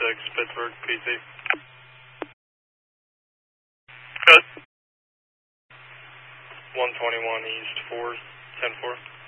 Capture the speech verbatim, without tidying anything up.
six, Pittsburgh, P C. Good. one twenty-one East, four ten four.